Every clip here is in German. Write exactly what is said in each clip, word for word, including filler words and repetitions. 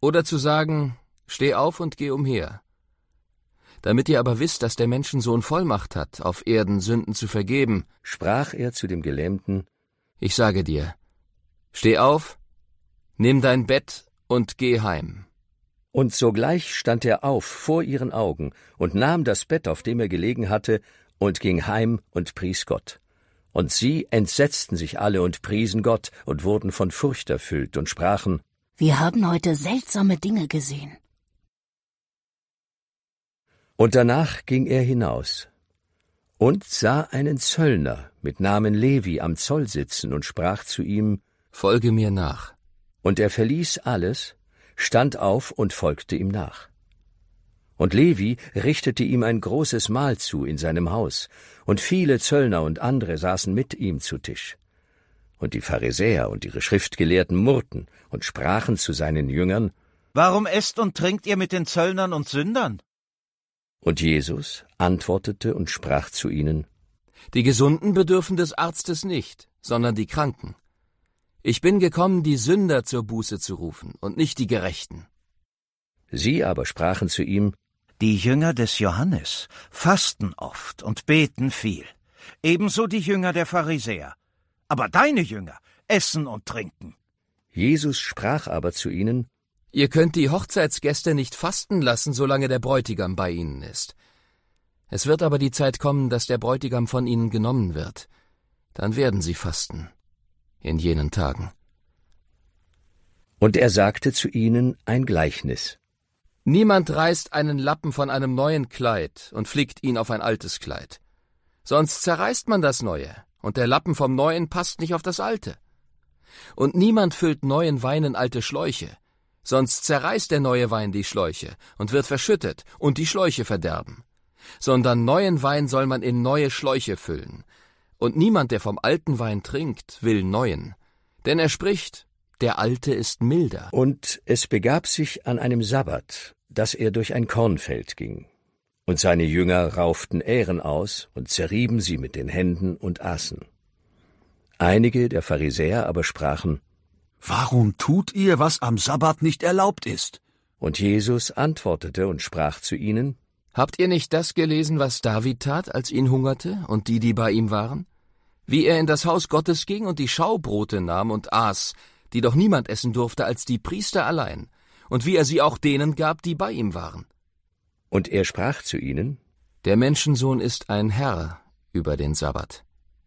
Oder zu sagen, steh auf und geh umher. Damit ihr aber wisst, dass der Menschensohn Vollmacht hat, auf Erden Sünden zu vergeben, sprach er zu dem Gelähmten: Ich sage dir, steh auf, nimm dein Bett und geh heim. Und sogleich stand er auf vor ihren Augen und nahm das Bett, auf dem er gelegen hatte, und ging heim und pries Gott. Und sie entsetzten sich alle und priesen Gott und wurden von Furcht erfüllt und sprachen: Wir haben heute seltsame Dinge gesehen. Und danach ging er hinaus und sah einen Zöllner mit Namen Levi am Zoll sitzen und sprach zu ihm: Folge mir nach. Und er verließ alles, stand auf und folgte ihm nach. Und Levi richtete ihm ein großes Mahl zu in seinem Haus, und viele Zöllner und andere saßen mit ihm zu Tisch. Und die Pharisäer und ihre Schriftgelehrten murrten und sprachen zu seinen Jüngern: Warum esst und trinkt ihr mit den Zöllnern und Sündern? Und Jesus antwortete und sprach zu ihnen: Die Gesunden bedürfen des Arztes nicht, sondern die Kranken. Ich bin gekommen, die Sünder zur Buße zu rufen und nicht die Gerechten. Sie aber sprachen zu ihm: Die Jünger des Johannes fasten oft und beten viel, ebenso die Jünger der Pharisäer. Aber deine Jünger essen und trinken. Jesus sprach aber zu ihnen: Ihr könnt die Hochzeitsgäste nicht fasten lassen, solange der Bräutigam bei ihnen ist. Es wird aber die Zeit kommen, dass der Bräutigam von ihnen genommen wird. Dann werden sie fasten, in jenen Tagen. Und er sagte zu ihnen ein Gleichnis: Niemand reißt einen Lappen von einem neuen Kleid und flickt ihn auf ein altes Kleid. Sonst zerreißt man das Neue, und der Lappen vom Neuen passt nicht auf das Alte. Und niemand füllt neuen Wein in alte Schläuche, sonst zerreißt der neue Wein die Schläuche und wird verschüttet und die Schläuche verderben. Sondern neuen Wein soll man in neue Schläuche füllen. Und niemand, der vom alten Wein trinkt, will neuen. Denn er spricht: Der alte ist milder. Und es begab sich an einem Sabbat, dass er durch ein Kornfeld ging. Und seine Jünger rauften Ähren aus und zerrieben sie mit den Händen und aßen. Einige der Pharisäer aber sprachen: Warum tut ihr, was am Sabbat nicht erlaubt ist? Und Jesus antwortete und sprach zu ihnen: Habt ihr nicht das gelesen, was David tat, als ihn hungerte, und die, die bei ihm waren? Wie er in das Haus Gottes ging und die Schaubrote nahm und aß, die doch niemand essen durfte als die Priester allein, und wie er sie auch denen gab, die bei ihm waren. Und er sprach zu ihnen: Der Menschensohn ist ein Herr über den Sabbat.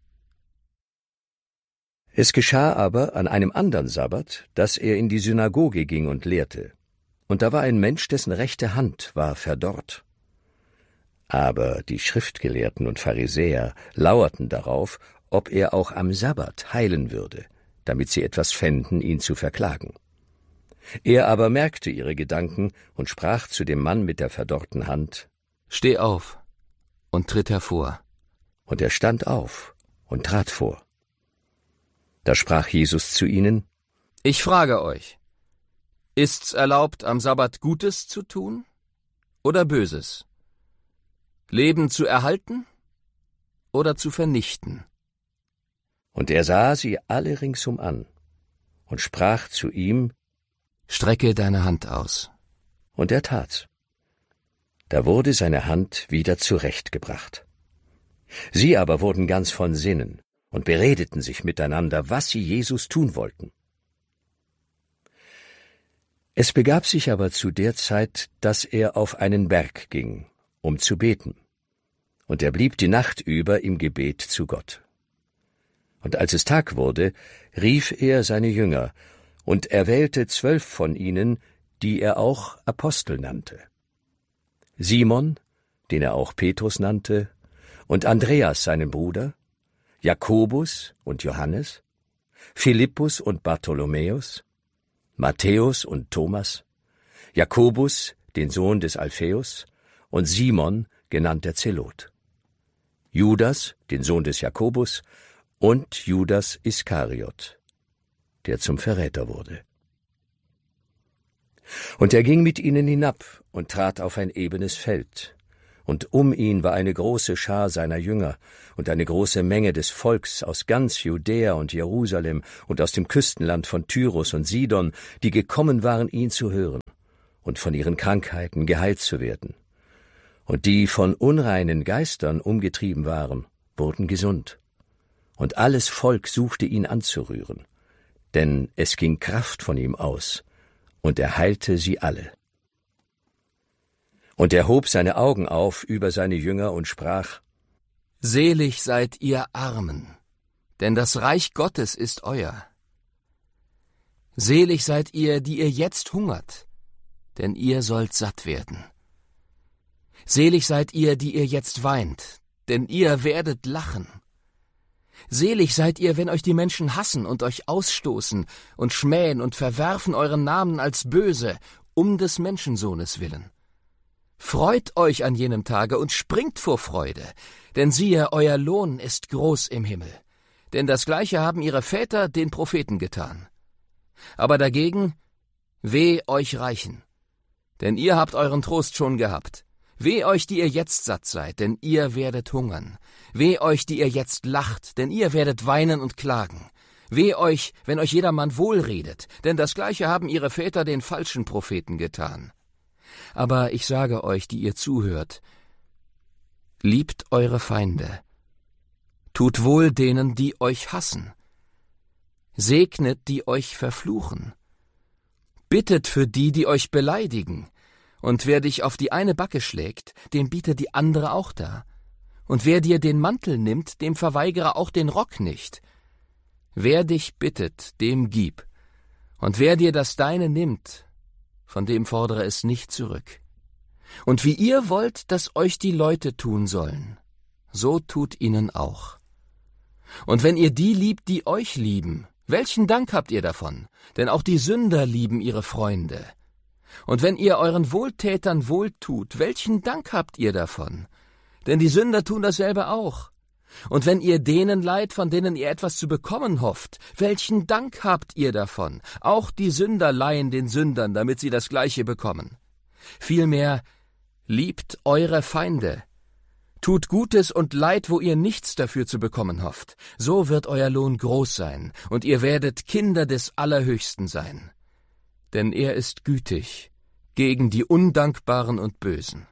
Es geschah aber an einem andern Sabbat, dass er in die Synagoge ging und lehrte. Und da war ein Mensch, dessen rechte Hand war verdorrt. Aber die Schriftgelehrten und Pharisäer lauerten darauf, ob er auch am Sabbat heilen würde, damit sie etwas fänden, ihn zu verklagen. Er aber merkte ihre Gedanken und sprach zu dem Mann mit der verdorrten Hand: Steh auf und tritt hervor. Und er stand auf und trat vor. Da sprach Jesus zu ihnen: Ich frage euch, ist's erlaubt, am Sabbat Gutes zu tun oder Böses? Leben zu erhalten oder zu vernichten? Und er sah sie alle ringsum an und sprach zu ihm: Strecke deine Hand aus. Und er tat's. Da wurde seine Hand wieder zurechtgebracht. Sie aber wurden ganz von Sinnen und beredeten sich miteinander, was sie Jesus tun wollten. Es begab sich aber zu der Zeit, dass er auf einen Berg ging, um zu beten. Und er blieb die Nacht über im Gebet zu Gott. Und als es Tag wurde, rief er seine Jünger und erwählte zwölf von ihnen, die er auch Apostel nannte. Simon, den er auch Petrus nannte, und Andreas seinen Bruder, Jakobus und Johannes, Philippus und Bartholomäus, Matthäus und Thomas, Jakobus, den Sohn des Alpheus, und Simon, genannt der Zelot, Judas, den Sohn des Jakobus, und Judas Iskariot, der zum Verräter wurde. Und er ging mit ihnen hinab und trat auf ein ebenes Feld, und um ihn war eine große Schar seiner Jünger und eine große Menge des Volks aus ganz Judäa und Jerusalem und aus dem Küstenland von Tyrus und Sidon, die gekommen waren, ihn zu hören. und von ihren Krankheiten geheilt zu werden. Und die von unreinen Geistern umgetrieben waren, wurden gesund. Und alles Volk suchte ihn anzurühren, denn es ging Kraft von ihm aus, und er heilte sie alle. Und er hob seine Augen auf über seine Jünger und sprach: Selig seid ihr Armen, denn das Reich Gottes ist euer. Selig seid ihr, die ihr jetzt hungert, denn ihr sollt satt werden. Selig seid ihr, die ihr jetzt weint, denn ihr werdet lachen. Selig seid ihr, wenn euch die Menschen hassen und euch ausstoßen und schmähen und verwerfen euren Namen als böse, um des Menschensohnes willen. Freut euch an jenem Tage und springt vor Freude, denn siehe, euer Lohn ist groß im Himmel. Denn das Gleiche haben ihre Väter den Propheten getan. Aber dagegen, weh euch Reichen, denn ihr habt euren Trost schon gehabt. Weh euch, die ihr jetzt satt seid, denn ihr werdet hungern. Weh euch, die ihr jetzt lacht, denn ihr werdet weinen und klagen. Weh euch, wenn euch jedermann wohlredet, denn das Gleiche haben ihre Väter den falschen Propheten getan. Aber ich sage euch, die ihr zuhört, liebt eure Feinde, tut wohl denen, die euch hassen, segnet, die euch verfluchen, bittet für die, die euch beleidigen, und wer dich auf die eine Backe schlägt, dem biete die andere auch dar. Und wer dir den Mantel nimmt, dem verweigere auch den Rock nicht. Wer dich bittet, dem gib. Und wer dir das Deine nimmt, von dem fordere es nicht zurück. Und wie ihr wollt, dass euch die Leute tun sollen, so tut ihnen auch. Und wenn ihr die liebt, die euch lieben, welchen Dank habt ihr davon? Denn auch die Sünder lieben ihre Freunde. Und wenn ihr euren Wohltätern wohltut, welchen Dank habt ihr davon? Denn die Sünder tun dasselbe auch. Und wenn ihr denen leiht, von denen ihr etwas zu bekommen hofft, welchen Dank habt ihr davon? Auch die Sünder leihen den Sündern, damit sie das Gleiche bekommen. Vielmehr, liebt eure Feinde. Tut Gutes und Leid, wo ihr nichts dafür zu bekommen hofft. So wird euer Lohn groß sein, und ihr werdet Kinder des Allerhöchsten sein. Denn er ist gütig gegen die Undankbaren und Bösen.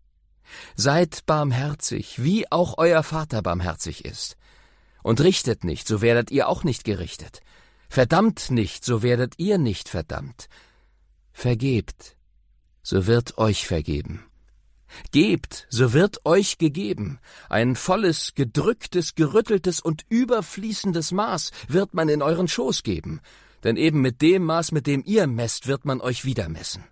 Seid barmherzig, wie auch euer Vater barmherzig ist. Und richtet nicht, so werdet ihr auch nicht gerichtet. Verdammt nicht, so werdet ihr nicht verdammt. Vergebt, so wird euch vergeben. Gebt, so wird euch gegeben. Ein volles, gedrücktes, gerütteltes und überfließendes Maß wird man in euren Schoß geben. Denn eben mit dem Maß, mit dem ihr messt, wird man euch wieder messen.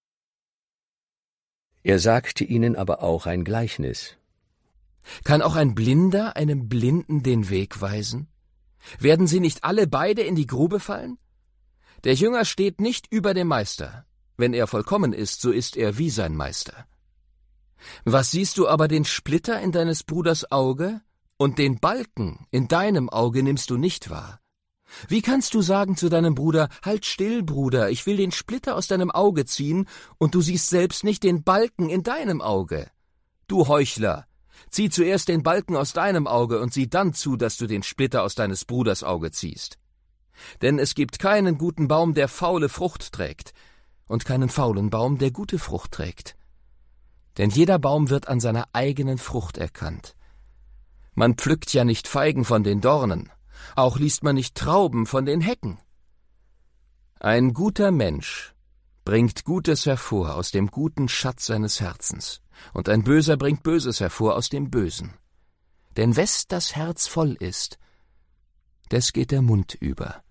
Er sagte ihnen aber auch ein Gleichnis. Kann auch ein Blinder einem Blinden den Weg weisen? Werden sie nicht alle beide in die Grube fallen? Der Jünger steht nicht über dem Meister. Wenn er vollkommen ist, so ist er wie sein Meister. Was siehst du aber den Splitter in deines Bruders Auge, und den Balken in deinem Auge nimmst du nicht wahr? Wie kannst du sagen zu deinem Bruder, halt still, Bruder, ich will den Splitter aus deinem Auge ziehen, und du siehst selbst nicht den Balken in deinem Auge? Du Heuchler, zieh zuerst den Balken aus deinem Auge und sieh dann zu, dass du den Splitter aus deines Bruders Auge ziehst. Denn es gibt keinen guten Baum, der faule Frucht trägt, und keinen faulen Baum, der gute Frucht trägt. Denn jeder Baum wird an seiner eigenen Frucht erkannt. Man pflückt ja nicht Feigen von den Dornen, auch liest man nicht Trauben von den Hecken. Ein guter Mensch bringt Gutes hervor aus dem guten Schatz seines Herzens, und ein Böser bringt Böses hervor aus dem Bösen. Denn wes das Herz voll ist, des geht der Mund über.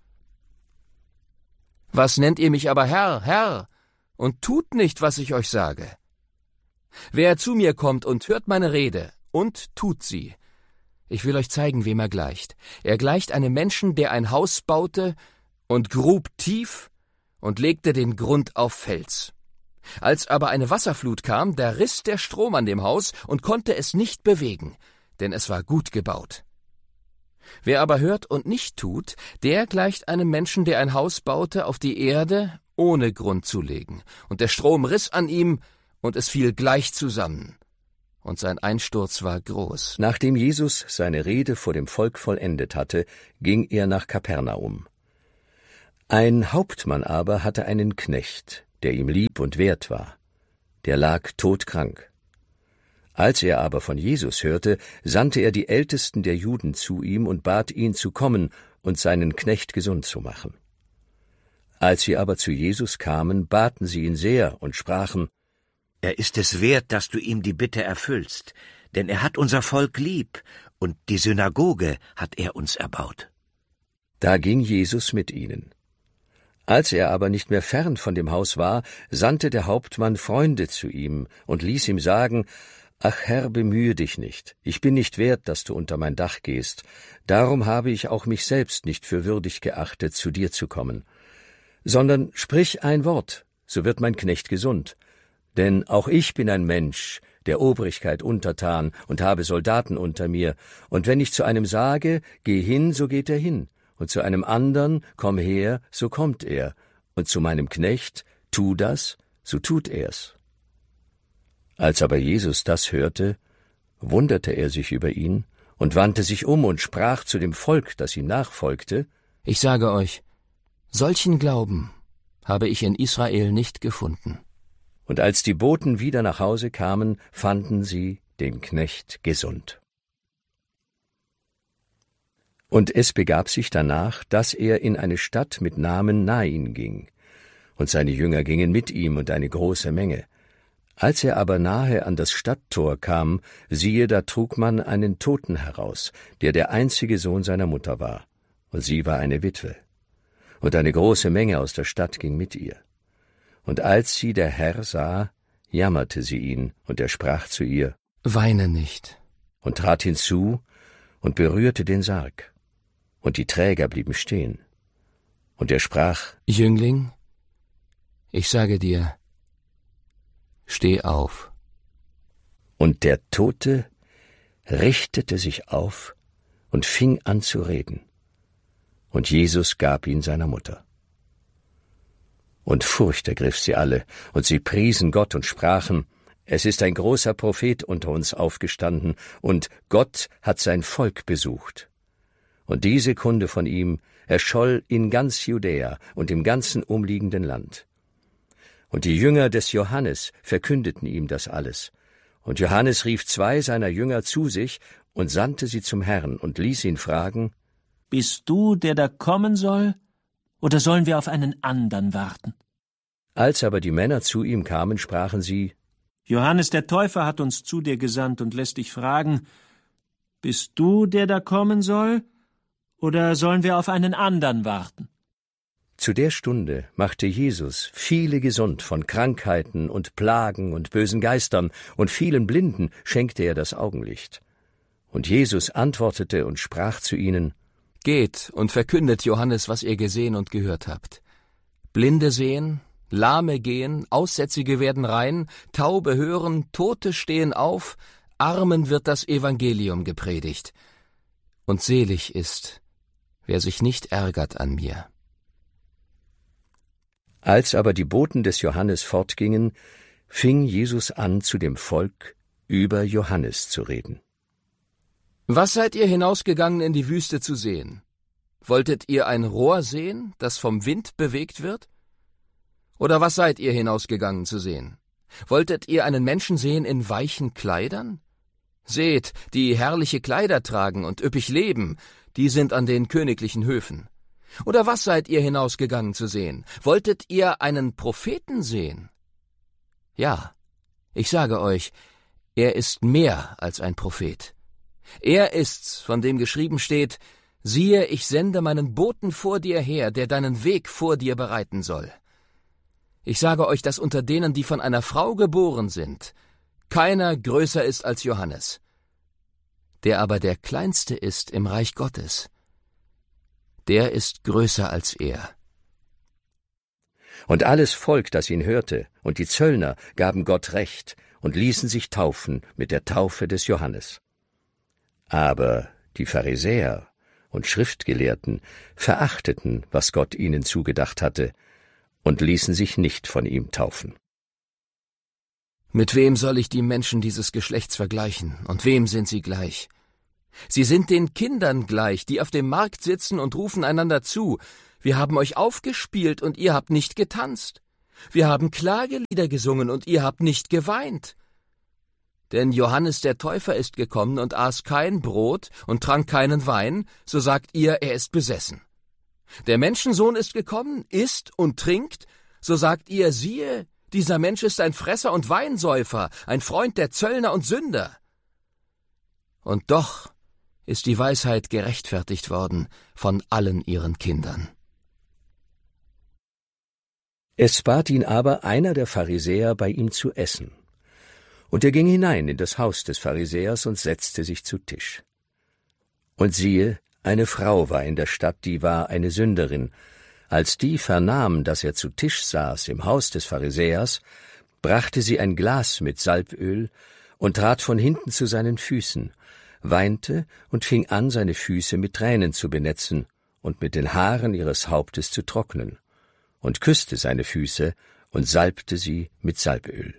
Was nennt ihr mich aber Herr, Herr, und tut nicht, was ich euch sage? Wer zu mir kommt und hört meine Rede und tut sie, ich will euch zeigen, wem er gleicht. Er gleicht einem Menschen, der ein Haus baute und grub tief und legte den Grund auf Fels. Als aber eine Wasserflut kam, da riss der Strom an dem Haus und konnte es nicht bewegen, denn es war gut gebaut. Wer aber hört und nicht tut, der gleicht einem Menschen, der ein Haus baute auf die Erde, ohne Grund zu legen. Und der Strom riss an ihm, und es fiel gleich zusammen. Und sein Einsturz war groß. Nachdem Jesus seine Rede vor dem Volk vollendet hatte, ging er nach Kapernaum. Ein Hauptmann aber hatte einen Knecht, der ihm lieb und wert war. Der lag todkrank. Als er aber von Jesus hörte, sandte er die Ältesten der Juden zu ihm und bat ihn zu kommen und seinen Knecht gesund zu machen. Als sie aber zu Jesus kamen, baten sie ihn sehr und sprachen: Er ist es wert, dass du ihm die Bitte erfüllst, denn er hat unser Volk lieb, und die Synagoge hat er uns erbaut. Da ging Jesus mit ihnen. Als er aber nicht mehr fern von dem Haus war, sandte der Hauptmann Freunde zu ihm und ließ ihm sagen: »Ach Herr, bemühe dich nicht, ich bin nicht wert, dass du unter mein Dach gehst, darum habe ich auch mich selbst nicht für würdig geachtet, zu dir zu kommen. Sondern sprich ein Wort, so wird mein Knecht gesund. Denn auch ich bin ein Mensch, der Obrigkeit untertan und habe Soldaten unter mir, und wenn ich zu einem sage, geh hin, so geht er hin, und zu einem andern, komm her, so kommt er, und zu meinem Knecht, tu das, so tut er's.« Als aber Jesus das hörte, wunderte er sich über ihn und wandte sich um und sprach zu dem Volk, das ihm nachfolgte: Ich sage euch, solchen Glauben habe ich in Israel nicht gefunden. Und als die Boten wieder nach Hause kamen, fanden sie den Knecht gesund. Und es begab sich danach, dass er in eine Stadt mit Namen Nain ging, und seine Jünger gingen mit ihm und eine große Menge. Als er aber nahe an das Stadttor kam, siehe, da trug man einen Toten heraus, der der einzige Sohn seiner Mutter war, und sie war eine Witwe. Und eine große Menge aus der Stadt ging mit ihr. Und als sie der Herr sah, jammerte sie ihn, und er sprach zu ihr: Weine nicht. Und trat hinzu und berührte den Sarg. Und die Träger blieben stehen. Und er sprach: Jüngling, ich sage dir, steh auf. Und der Tote richtete sich auf und fing an zu reden. Und Jesus gab ihn seiner Mutter. Und Furcht ergriff sie alle, und sie priesen Gott und sprachen: Es ist ein großer Prophet unter uns aufgestanden, und Gott hat sein Volk besucht. Und diese Kunde von ihm erscholl in ganz Judäa und im ganzen umliegenden Land. Und die Jünger des Johannes verkündeten ihm das alles. Und Johannes rief zwei seiner Jünger zu sich und sandte sie zum Herrn und ließ ihn fragen: Bist du, der da kommen soll, oder sollen wir auf einen anderen warten? Als aber die Männer zu ihm kamen, sprachen sie: Johannes der Täufer hat uns zu dir gesandt und lässt dich fragen: Bist du, der da kommen soll, oder sollen wir auf einen anderen warten? Zu der Stunde machte Jesus viele gesund von Krankheiten und Plagen und bösen Geistern, und vielen Blinden schenkte er das Augenlicht. Und Jesus antwortete und sprach zu ihnen: Geht und verkündet Johannes, was ihr gesehen und gehört habt. Blinde sehen, Lahme gehen, Aussätzige werden rein, Taube hören, Tote stehen auf, Armen wird das Evangelium gepredigt. Und selig ist, wer sich nicht ärgert an mir. Als aber die Boten des Johannes fortgingen, fing Jesus an, zu dem Volk über Johannes zu reden. Was seid ihr hinausgegangen in die Wüste zu sehen? Wolltet ihr ein Rohr sehen, das vom Wind bewegt wird? Oder was seid ihr hinausgegangen zu sehen? Wolltet ihr einen Menschen sehen in weichen Kleidern? Seht, die herrliche Kleider tragen und üppig leben, die sind an den königlichen Höfen. Oder was seid ihr hinausgegangen zu sehen? Wolltet ihr einen Propheten sehen? Ja, ich sage euch, er ist mehr als ein Prophet. Er ist's, von dem geschrieben steht: Siehe, ich sende meinen Boten vor dir her, der deinen Weg vor dir bereiten soll. Ich sage euch, dass unter denen, die von einer Frau geboren sind, keiner größer ist als Johannes. Der aber der Kleinste ist im Reich Gottes, der ist größer als er. Und alles Volk, das ihn hörte, und die Zöllner gaben Gott Recht und ließen sich taufen mit der Taufe des Johannes. Aber die Pharisäer und Schriftgelehrten verachteten, was Gott ihnen zugedacht hatte, und ließen sich nicht von ihm taufen. Mit wem soll ich die Menschen dieses Geschlechts vergleichen, und wem sind sie gleich? Sie sind den Kindern gleich, die auf dem Markt sitzen und rufen einander zu: Wir haben euch aufgespielt, und ihr habt nicht getanzt. Wir haben Klagelieder gesungen, und ihr habt nicht geweint. Denn Johannes der Täufer ist gekommen und aß kein Brot und trank keinen Wein, so sagt ihr, er ist besessen. Der Menschensohn ist gekommen, isst und trinkt, so sagt ihr, siehe, dieser Mensch ist ein Fresser und Weinsäufer, ein Freund der Zöllner und Sünder. Und doch ist die Weisheit gerechtfertigt worden von allen ihren Kindern. Es bat ihn aber einer der Pharisäer, bei ihm zu essen. Und er ging hinein in das Haus des Pharisäers und setzte sich zu Tisch. Und siehe, eine Frau war in der Stadt, die war eine Sünderin. Als die vernahm, dass er zu Tisch saß im Haus des Pharisäers, brachte sie ein Glas mit Salböl und trat von hinten zu seinen Füßen, weinte und fing an, seine Füße mit Tränen zu benetzen und mit den Haaren ihres Hauptes zu trocknen, und küsste seine Füße und salbte sie mit Salböl.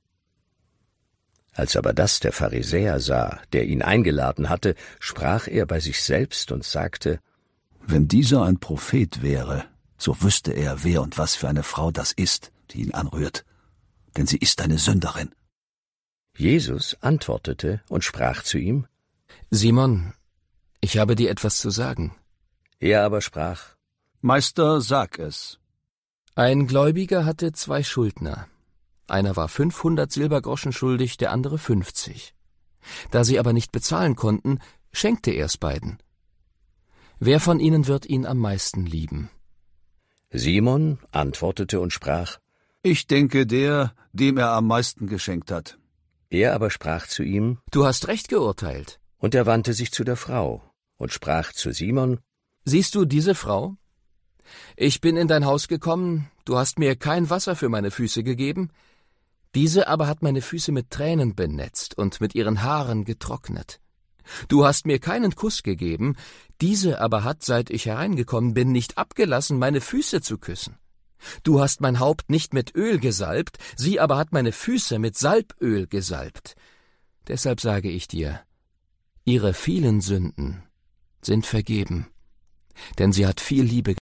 Als aber das der Pharisäer sah, der ihn eingeladen hatte, sprach er bei sich selbst und sagte: Wenn dieser ein Prophet wäre, so wüsste er, wer und was für eine Frau das ist, die ihn anrührt, denn sie ist eine Sünderin. Jesus antwortete und sprach zu ihm: Simon, ich habe dir etwas zu sagen. Er aber sprach: Meister, sag es. Ein Gläubiger hatte zwei Schuldner. Einer war fünfhundert Silbergroschen schuldig, der andere fünfzig. Da sie aber nicht bezahlen konnten, schenkte er es beiden. Wer von ihnen wird ihn am meisten lieben? Simon antwortete und sprach: Ich denke, der, dem er am meisten geschenkt hat. Er aber sprach zu ihm: Du hast recht geurteilt. Und er wandte sich zu der Frau und sprach zu Simon: Siehst du diese Frau? Ich bin in dein Haus gekommen, du hast mir kein Wasser für meine Füße gegeben, diese aber hat meine Füße mit Tränen benetzt und mit ihren Haaren getrocknet. Du hast mir keinen Kuss gegeben, diese aber hat, seit ich hereingekommen bin, nicht abgelassen, meine Füße zu küssen. Du hast mein Haupt nicht mit Öl gesalbt, sie aber hat meine Füße mit Salböl gesalbt. Deshalb sage ich dir, ihre vielen Sünden sind vergeben, denn sie hat viel Liebe